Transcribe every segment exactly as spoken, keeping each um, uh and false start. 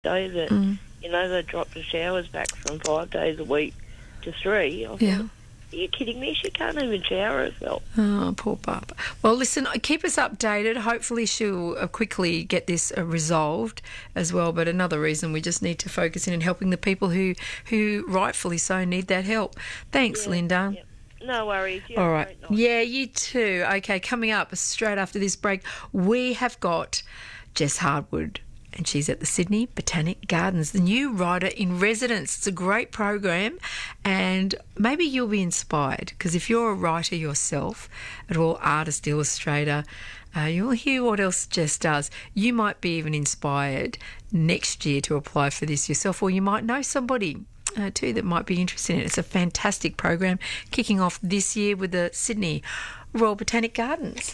day that, mm. you know, they dropped the showers back from five days a week to three. I thought, yeah. are you kidding me? She can't even shower herself. Oh, poor Bub. Well, listen, keep us updated. Hopefully she'll uh, quickly get this uh, resolved as well. But another reason we just need to focus in on helping the people who, who rightfully so need that help. Thanks, Yeah, Linda. Yeah. No worries. You All have a right. great night. Yeah, you too. Okay, coming up straight after this break, we have got Jess Hardwood, and she's at the Sydney Botanic Gardens, the new writer in residence. It's a great program, and maybe you'll be inspired, because if you're a writer yourself, at all artist, illustrator, uh, you'll hear what else Jess does. You might be even inspired next year to apply for this yourself, or you might know somebody Uh, too that might be interested in it. It's a fantastic program kicking off this year with the Sydney Royal Botanic Gardens.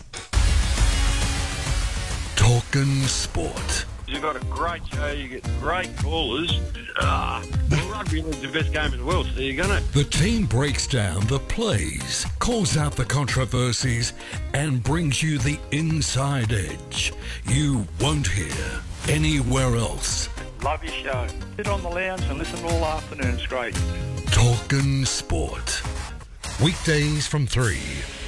Talking sport. You've got a great show, you get great callers. Ah, well, rugby league's the best game in the world, so you're going to... The team breaks down the plays, calls out the controversies, and brings you the inside edge you won't hear anywhere else. Love your show. Sit on the lounge and listen all afternoon. It's great. Talking sport. Weekdays from three.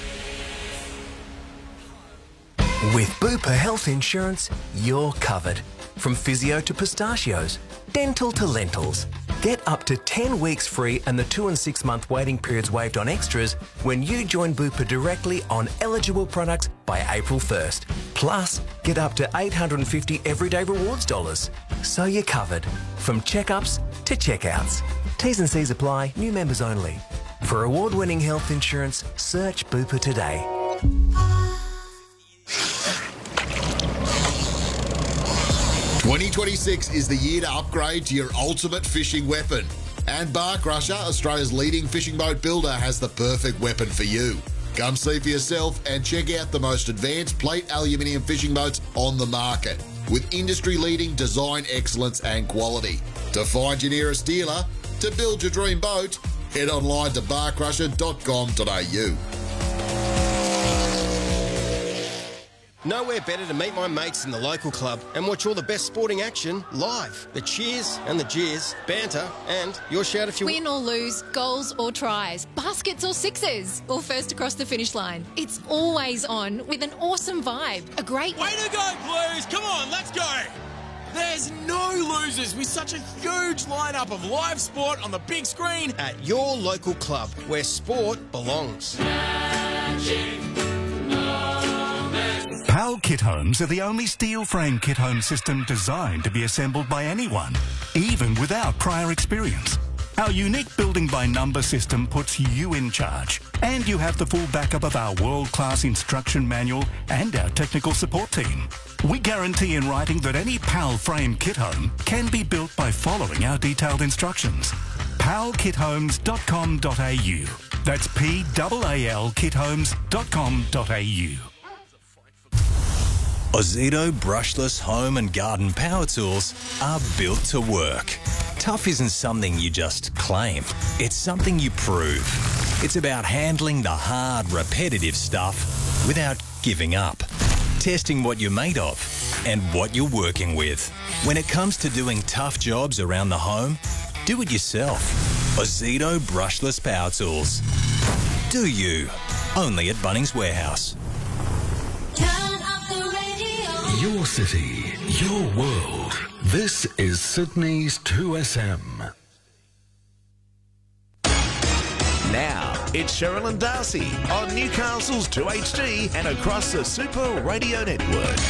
With Bupa Health Insurance, you're covered. From physio to pistachios, dental to lentils. Get up to ten weeks free and the two and six month waiting periods waived on extras when you join Bupa directly on eligible products by April first. Plus, get up to eight hundred fifty everyday rewards dollars. So you're covered. From checkups to checkouts. T's and C's apply, new members only. For award-winning health insurance, search Bupa today. twenty twenty-six is the year to upgrade to your ultimate fishing weapon. And Bark Rusher, Australia's leading fishing boat builder, has the perfect weapon for you. Come see for yourself and check out the most advanced plate aluminium fishing boats on the market, with industry-leading design excellence and quality. To find your nearest dealer, to build your dream boat, head online to bark rusher dot com dot a u. Nowhere better to meet my mates in the local club and watch all the best sporting action live. The cheers and the jeers, banter, and your shout if you win or lose, goals or tries, baskets or sixes, or first across the finish line. It's always on with an awesome vibe. A great way to go, Blues! Come on, let's go! There's no losers with such a huge lineup of live sport on the big screen at your local club where sport belongs. Magic. Powell Kit Homes are the only steel frame kit home system designed to be assembled by anyone, even without prior experience. Our unique building by number system puts you in charge, and you have the full backup of our world-class instruction manual and our technical support team. We guarantee in writing that any Powell frame kit home can be built by following our detailed instructions. powell kit homes dot com dot a u. That's P A A L kit homes dot com dot a u. Ozito brushless home and garden power tools are built to work. Tough isn't something you just claim. It's something you prove. It's about handling the hard, repetitive stuff without giving up. Testing what you're made of and what you're working with. When it comes to doing tough jobs around the home, do it yourself. Ozito brushless power tools. Do you. Only at Bunnings Warehouse. Your city, your world. This is Sydney's two S M. Now, it's Cheryl and Darcy on Newcastle's two H D and across the Super Radio Network.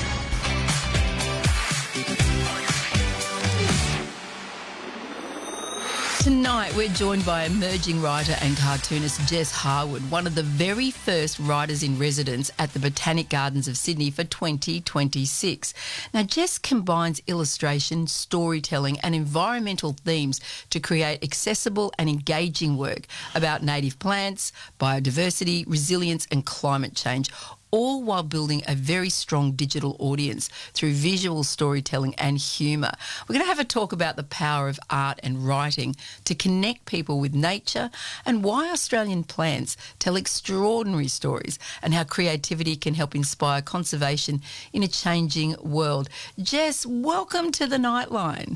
Tonight, we're joined by emerging writer and cartoonist Jess Harwood, one of the very first writers in residence at the Botanic Gardens of Sydney for twenty twenty-six. Now, Jess combines illustration, storytelling and environmental themes to create accessible and engaging work about native plants, biodiversity, resilience and climate change, all while building a very strong digital audience through visual storytelling and humour. We're going to have a talk about the power of art and writing to connect people with nature and why Australian plants tell extraordinary stories and how creativity can help inspire conservation in a changing world. Jess, welcome to the Nightline.